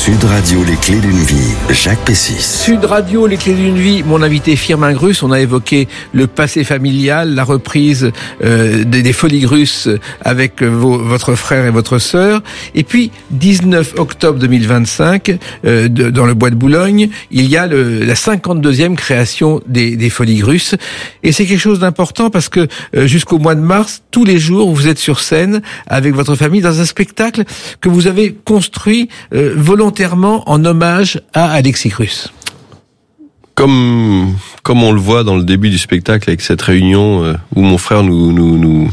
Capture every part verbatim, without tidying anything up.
Sud Radio, les clés d'une vie, Jacques Pessis. Sud Radio, les clés d'une vie, mon invité Firmin Grus. On a évoqué le passé familial, la reprise euh, des, des Folies Grus avec vos, votre frère et votre sœur. Et puis, dix-neuf octobre deux mille vingt-cinq, euh, de, dans le Bois de Boulogne, il y a le, la cinquante-deuxième création des, des Folies Grus. Et c'est quelque chose d'important parce que euh, jusqu'au mois de mars, tous les jours, vous êtes sur scène avec votre famille dans un spectacle que vous avez construit euh, volontairement en hommage à Alexis Grus. Comme comme on le voit dans le début du spectacle avec cette réunion euh, où mon frère nous nous nous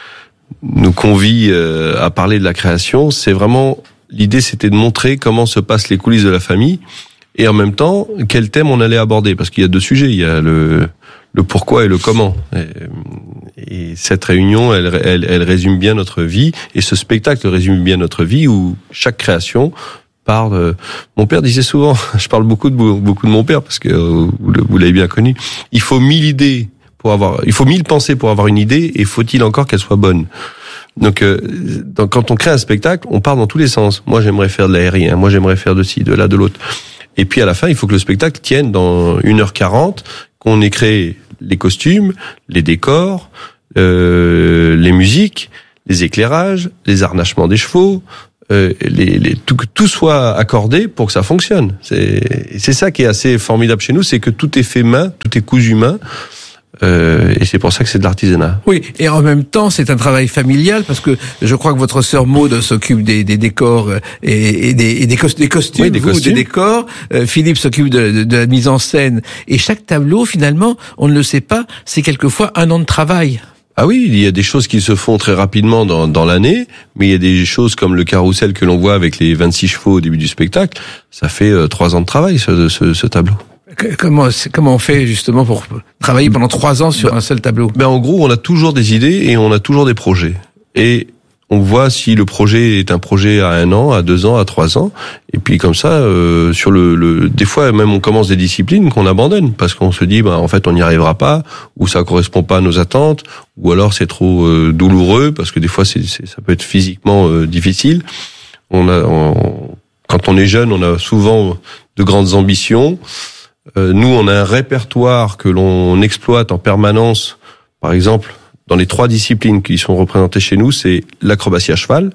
nous convie euh, à parler de la création, c'est vraiment l'idée, c'était de montrer comment se passent les coulisses de la famille et en même temps quel thème on allait aborder, parce qu'il y a deux sujets, il y a le le pourquoi et le comment. Et, et cette réunion, elle, elle elle résume bien notre vie, et ce spectacle résume bien notre vie où chaque création parle. Mon père disait souvent, je parle beaucoup de beaucoup de mon père parce que vous, vous l'avez bien connu. Il faut mille idées pour avoir, il faut mille pensées pour avoir une idée, et faut-il encore qu'elle soit bonne. Donc, euh, donc, quand on crée un spectacle, on part dans tous les sens. Moi, j'aimerais faire de l'aérien. Moi, j'aimerais faire de ci, de là, de l'autre. Et puis à la fin, il faut que le spectacle tienne dans une heure quarante, qu'on ait créé les costumes, les décors, euh, les musiques, les éclairages, les harnachements des chevaux. Euh, les, les, tout, que tout soit accordé pour que ça fonctionne. C'est, c'est ça qui est assez formidable chez nous, c'est que tout est fait main, tout est cousu main, euh, et c'est pour ça que c'est de l'artisanat. Oui, et en même temps, c'est un travail familial, parce que je crois que votre sœur Maude s'occupe des, des décors et, et, des, et des, cos, des costumes, oui, des, vous, costumes. des décors. Euh, Philippe s'occupe de, de, de la mise en scène. Et chaque tableau, finalement, on ne le sait pas, c'est quelquevoir un an de travail. Ah oui, il y a des choses qui se font très rapidement dans, dans l'année, mais il y a des choses comme le carrousel que l'on voit avec les vingt-six chevaux au début du spectacle. Ça fait euh, trois ans de travail, ce, ce, ce tableau. Comment, comment on fait justement pour travailler pendant trois ans sur ben, un seul tableau? Ben en gros, on a toujours des idées et on a toujours des projets. Et on voit si le projet est un projet à un an, à deux ans, à trois ans. Et puis comme ça, euh, sur le, le, des fois même on commence des disciplines qu'on abandonne parce qu'on se dit, ben en fait on n'y arrivera pas, ou ça correspond pas à nos attentes, ou alors c'est trop euh, douloureux parce que des fois c'est, c'est ça peut être physiquement euh, difficile. On a, on, quand on est jeune, on a souvent de grandes ambitions. Euh, nous, on a un répertoire que l'on exploite en permanence. Par exemple, dans les trois disciplines qui sont représentées chez nous, c'est l'acrobatie à cheval,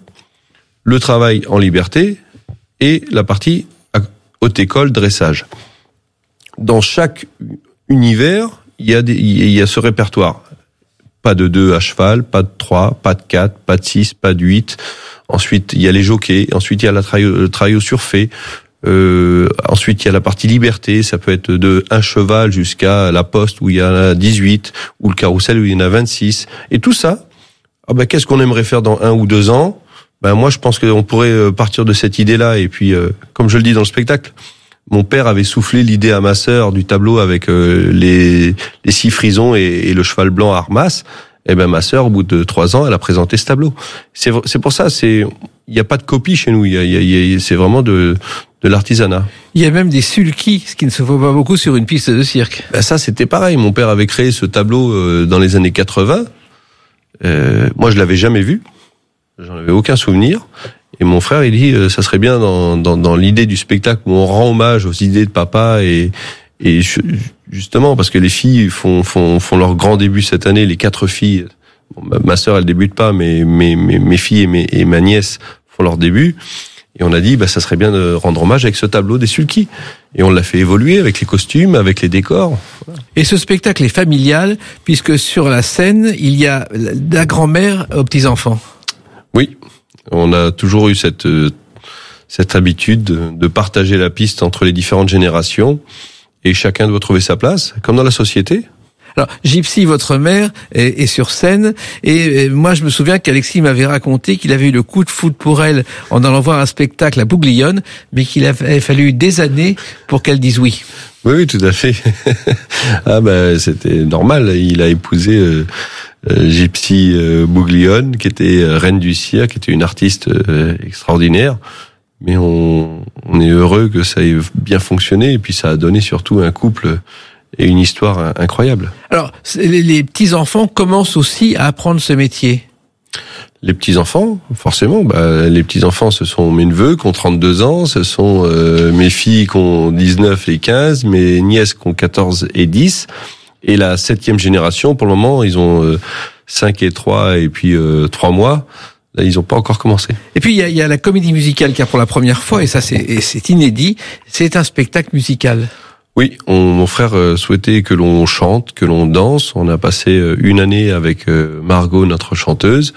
le travail en liberté et la partie haute école dressage. Dans chaque univers, il y a des, il y a ce répertoire. Pas de deux à cheval, pas de trois, pas de quatre, pas de six, pas de huit. Ensuite, il y a les jockeys. Ensuite, il y a la travail, le travail au surfait. Euh, ensuite, il y a la partie liberté, ça peut être de un cheval jusqu'à la poste où il y en a dix-huit, ou le carrousel où il y en a vingt-six. Et tout ça, ah ben, qu'est-ce qu'on aimerait faire dans un ou deux ans? Ben, moi, je pense qu'on pourrait partir de cette idée-là. Et puis, euh, comme je le dis dans le spectacle, mon père avait soufflé l'idée à ma sœur du tableau avec euh, les, les six frisons et, et le cheval blanc à Armas. Et ben, ma sœur, au bout de trois ans, elle a présenté ce tableau. C'est, c'est pour ça, c'est, il n'y a pas de copie chez nous. Il y a, il y a, c'est vraiment de, de l'artisanat. Il y a même des sulkis, ce qui ne se voit pas beaucoup sur une piste de cirque. Ben ça, c'était pareil. Mon père avait créé ce tableau euh, dans les années quatre-vingts. Euh, moi, je l'avais jamais vu. J'en avais aucun souvenir. Et mon frère, il dit, euh, ça serait bien dans, dans, dans l'idée du spectacle où on rend hommage aux idées de papa et, et justement parce que les filles font, font, font leur grand début cette année. Les quatre filles. Bon, ma, ma sœur, elle débute pas, mais mes, mes, mes filles et, mes, et ma nièce font leur début. Et on a dit, bah, ça serait bien de rendre hommage avec ce tableau des sulkis. Et on l'a fait évoluer avec les costumes, avec les décors. Voilà. Et ce spectacle est familial, puisque sur la scène, il y a de la grand-mère aux petits-enfants. Oui. On a toujours eu cette, cette habitude de partager la piste entre les différentes générations. Et chacun doit trouver sa place, comme dans la société. Alors, Gypsy, votre mère, est, est sur scène, et moi je me souviens qu'Alexis m'avait raconté qu'il avait eu le coup de foudre pour elle en allant voir un spectacle à Bouglione, mais qu'il avait fallu des années pour qu'elle dise oui. Oui, oui, tout à fait. Ah ben, c'était normal. Il a épousé euh, euh, Gypsy euh, Bouglione, qui était euh, reine du cirque, qui était une artiste euh, extraordinaire. Mais on, on est heureux que ça ait bien fonctionné, et puis ça a donné surtout un couple et une histoire incroyable. Alors, les, les petits-enfants commencent aussi à apprendre ce métier. Les petits-enfants, forcément. Bah, les petits-enfants, ce sont mes neveux qui ont trente-deux ans, ce sont euh, mes filles qui ont dix-neuf et quinze, mes nièces qui ont quatorze et dix. Et la septième génération, pour le moment, ils ont euh, cinq et trois et puis euh, trois mois. Là, ils n'ont pas encore commencé. Et puis, il y a, il y a la comédie musicale qui a pour la première fois, et ça, c'est, et c'est inédit, c'est un spectacle musical. Oui, on, mon frère euh, souhaitait que l'on chante, que l'on danse. On a passé euh, une année avec euh, Margot, notre chanteuse,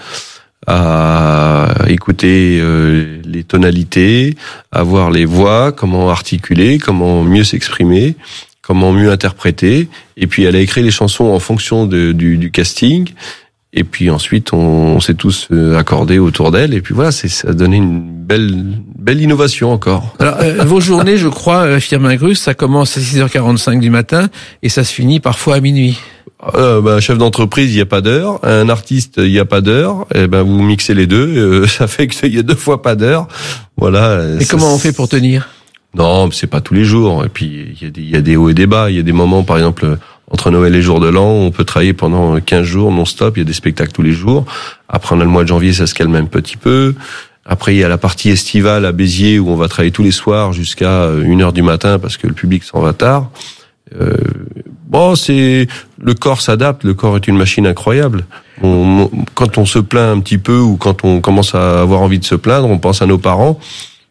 à écouter euh, les tonalités, à voir les voix, comment articuler, comment mieux s'exprimer, comment mieux interpréter. Et puis, elle a écrit les chansons en fonction de, du, du casting. Et puis ensuite, on, on s'est tous accordés autour d'elle. Et puis voilà, c'est, ça a donné une belle, belle innovation encore. Alors, euh, vos journées, je crois, euh, Firmin Grus, ça commence à six heures quarante-cinq du matin et ça se finit parfois à minuit. Euh, ben, un chef d'entreprise, il n'y a pas d'heure. Un artiste, il n'y a pas d'heure. Et ben, vous mixez les deux. Euh, ça fait qu'il y a deux fois pas d'heure. Voilà. Et ça, comment on fait pour tenir? Non, c'est pas tous les jours. Et puis, il y a des, il y a des hauts et des bas. Il y a des moments, par exemple, entre Noël et jour de l'an, on peut travailler pendant quinze jours non-stop. Il y a des spectacles tous les jours. Après, on a le mois de janvier, ça se calme un petit peu. Après, il y a la partie estivale à Béziers où on va travailler tous les soirs jusqu'à une heure du matin parce que le public s'en va tard. Euh, bon, c'est, le corps s'adapte. Le corps est une machine incroyable. On, quand on se plaint un petit peu ou quand on commence à avoir envie de se plaindre, on pense à nos parents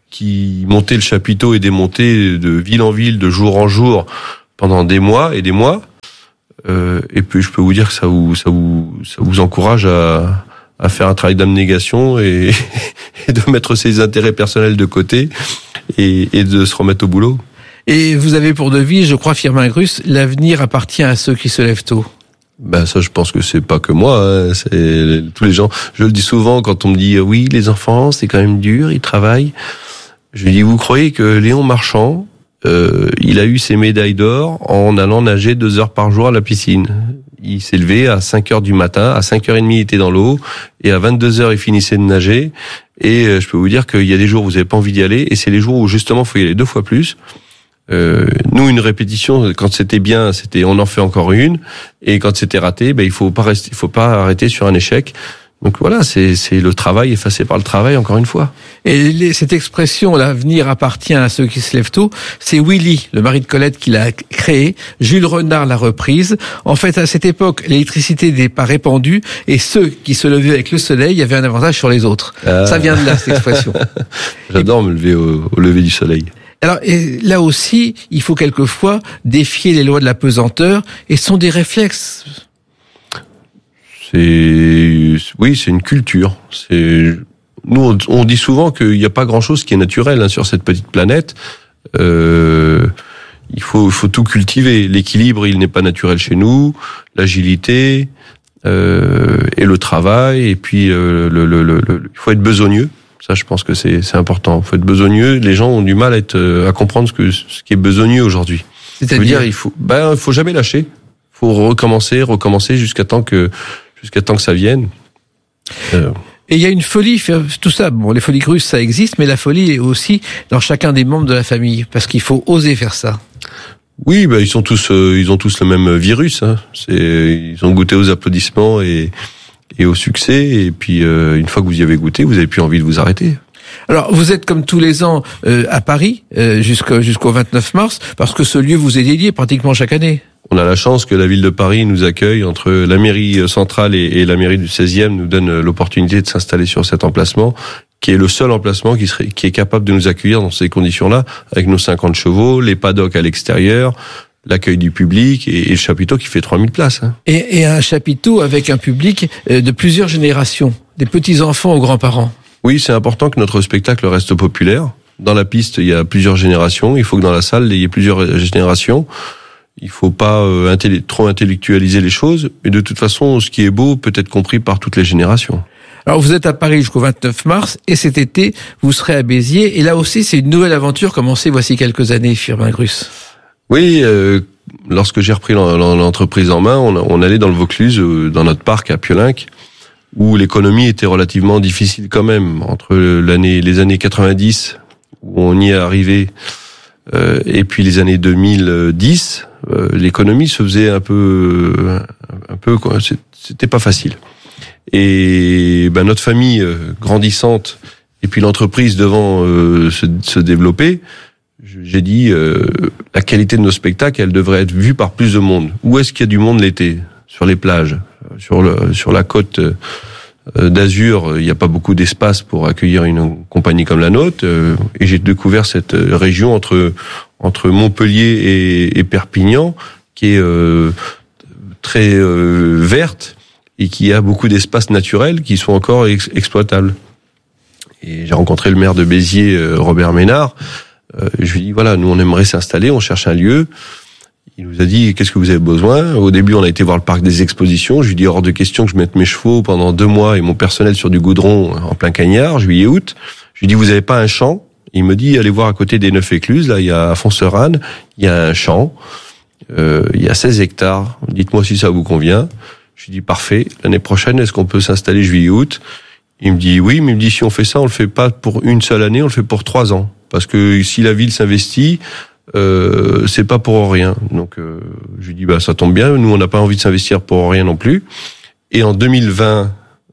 qui montaient le chapiteau et démontaient de ville en ville, de jour en jour, pendant des mois et des mois. Euh, et puis je peux vous dire que ça vous ça vous ça vous encourage à à faire un travail d'abnégation et, et de mettre ses intérêts personnels de côté et, et de se remettre au boulot. Et vous avez pour devise, je crois, Firmin Grus, l'avenir appartient à ceux qui se lèvent tôt. Ben ça, je pense que c'est pas que moi, hein, c'est tous les gens. Je le dis souvent quand on me dit oui, les enfants, c'est quand même dur, ils travaillent. Je dis, vous croyez que Léon Marchand, euh, il a eu ses médailles d'or en allant nager deux heures par jour à la piscine. Il s'est levé à cinq heures du matin, à cinq heures trente, il était dans l'eau, et à vingt-deux heures, il finissait de nager. Et je peux vous dire qu'il y a des jours où vous n'avez pas envie d'y aller, et c'est les jours où justement, il faut y aller deux fois plus. Euh, nous, une répétition, quand c'était bien, c'était on en fait encore une, et quand c'était raté, ben il faut pas rester, il faut pas arrêter sur un échec. Donc voilà, c'est c'est le travail effacé par le travail, encore une fois. Et les, cette expression, l'avenir appartient à ceux qui se lèvent tôt, c'est Willy, le mari de Colette, qui l'a créé. Jules Renard l'a reprise. En fait, à cette époque, l'électricité n'était pas répandue et ceux qui se levaient avec le soleil avaient un avantage sur les autres. Ah. Ça vient de là, cette expression. J'adore et... me lever au, au lever du soleil. Alors et là aussi, il faut quelquefois défier les lois de la pesanteur et ce sont des réflexes. C'est oui, c'est une culture. C'est nous on dit souvent qu'il n'y a pas grand-chose qui est naturel hein, sur cette petite planète. Euh, il faut il faut tout cultiver. L'équilibre, il n'est pas naturel chez nous. L'agilité euh, et le travail et puis euh, le, le, le, le il faut être besogneux. Ça, je pense que c'est c'est important. Il faut être besogneux. Les gens ont du mal à être à comprendre ce que ce qui est besogneux aujourd'hui. C'est-à-dire, il faut ben il faut jamais lâcher. Il faut recommencer, recommencer jusqu'à temps que jusqu'à temps que ça vienne. Euh. Et il y a une folie, tout ça, bon, les folies grusses, ça existe, mais la folie est aussi dans chacun des membres de la famille, parce qu'il faut oser faire ça. Oui, bah, ils sont tous, euh, ils ont tous le même virus, hein. C'est, ils ont goûté aux applaudissements et, et au succès, et puis, euh, une fois que vous y avez goûté, vous avez plus envie de vous arrêter. Alors, vous êtes comme tous les ans, euh, à Paris, euh, jusqu'au, jusqu'au vingt-neuf mars, parce que ce lieu vous est dédié pratiquement chaque année. On a la chance que la ville de Paris nous accueille, entre la mairie centrale et, et la mairie du seizième nous donne l'opportunité de s'installer sur cet emplacement, qui est le seul emplacement qui serait, qui est capable de nous accueillir dans ces conditions-là, avec nos cinquante chevaux, les paddocks à l'extérieur, l'accueil du public et, et le chapiteau qui fait trois mille places. Hein. Et, et un chapiteau avec un public de plusieurs générations, des petits-enfants aux grands-parents. Oui, c'est important que notre spectacle reste populaire. Dans la piste, il y a plusieurs générations. Il faut que dans la salle, il y ait plusieurs générations. Il faut pas euh, intellect- trop intellectualiser les choses. Et de toute façon, ce qui est beau peut être compris par toutes les générations. Alors, vous êtes à Paris jusqu'au vingt-neuf mars, et cet été, vous serez à Béziers. Et là aussi, c'est une nouvelle aventure commencée voici quelques années, Firmin Grus. Oui, euh, lorsque j'ai repris l'entreprise en main, on, on allait dans le Vaucluse, euh, dans notre parc à Piolenc, où l'économie était relativement difficile quand même. Entre l'année, les années quatre-vingt-dix, où on y est arrivé, euh, et puis les années deux mille dix, euh, l'économie se faisait un peu, un peu, c'était pas facile. Et ben notre famille euh, grandissante et puis l'entreprise devant euh, se, se développer, j'ai dit euh, la qualité de nos spectacles, elle devrait être vue par plus de monde. Où est-ce qu'il y a du monde l'été? Sur les plages, sur le sur la côte euh, d'Azur, il n'y a pas beaucoup d'espace pour accueillir une compagnie comme la nôtre. Euh, et j'ai découvert cette région entre entre Montpellier et, et Perpignan, qui est euh, très euh, verte et qui a beaucoup d'espaces naturels qui sont encore ex- exploitables. Et j'ai rencontré le maire de Béziers, euh, Robert Ménard. Euh, je lui ai dit, voilà, nous on aimerait s'installer, on cherche un lieu. Il nous a dit, qu'est-ce que vous avez besoin? Au début, on a été voir le parc des expositions. Je lui ai dit, hors de question que je mette mes chevaux pendant deux mois et mon personnel sur du goudron en plein cagnard, juillet, août. Je lui ai dit, vous avez pas un champ? Il me dit, allez voir à côté des Neuf Écluses, là, il y a à Fonserane, il y a un champ, euh, il y a seize hectares. Dites-moi si ça vous convient. Je lui ai dit, parfait. L'année prochaine, est-ce qu'on peut s'installer juillet, août? Il me dit, oui, mais il me dit, si on fait ça, on le fait pas pour une seule année, on le fait pour trois ans. Parce que si la ville s'investit, Euh, c'est pas pour rien. Donc euh, je lui dis bah ça tombe bien, nous on n'a pas envie de s'investir pour rien non plus. Et en deux mille vingt,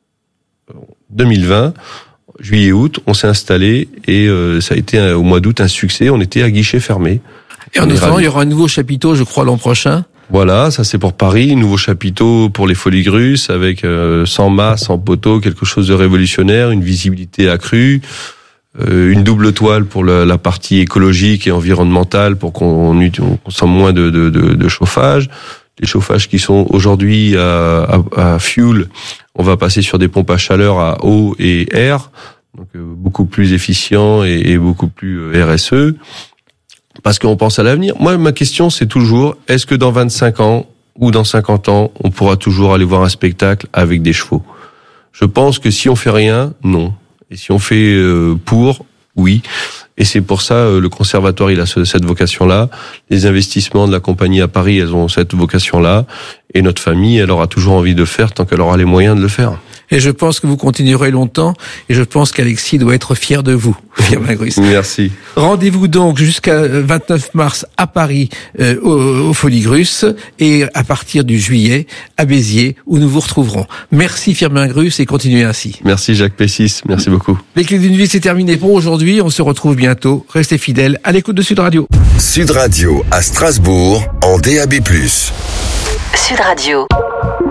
juillet août, on s'est installé et euh, ça a été un, au mois d'août un succès. On était à guichet fermé. Et en attendant, il y aura un nouveau chapiteau, je crois, l'an prochain. Voilà, ça c'est pour Paris, nouveau chapiteau pour les Folies Grusses avec euh, sans mât, sans poteau, quelque chose de révolutionnaire, une visibilité accrue. Euh, une double toile pour la, la partie écologique et environnementale pour qu'on, on consomme moins de, de, de, de chauffage. Les chauffages qui sont aujourd'hui à, à, à fuel, on va passer sur des pompes à chaleur à eau et air, donc euh, beaucoup plus efficient et, et beaucoup plus euh, R S E, parce qu'on pense à l'avenir. Moi, ma question, c'est toujours, est-ce que dans vingt-cinq ans ou dans cinquante ans, on pourra toujours aller voir un spectacle avec des chevaux? Je pense que si on fait rien, non. Et si on fait euh, pour, oui. Et c'est pour ça euh, le conservatoire il a ce, cette vocation-là. Les investissements de la compagnie à Paris, elles ont cette vocation-là. Et notre famille, elle aura toujours envie de le faire tant qu'elle aura les moyens de le faire. Et je pense que vous continuerez longtemps. Et je pense qu'Alexis doit être fier de vous, Firmin Grus. Merci. Rendez-vous donc jusqu'à vingt-neuf mars à Paris, euh, aux, aux Folies Grusses, et à partir du juillet à Béziers, où nous vous retrouverons. Merci Firmin Grus et continuez ainsi. Merci Jacques Pessis, merci beaucoup. Les clés d'une vie, c'est terminé pour aujourd'hui. On se retrouve bientôt. Restez fidèles à l'écoute de Sud Radio. Sud Radio à Strasbourg en D A B plus. Sud Radio.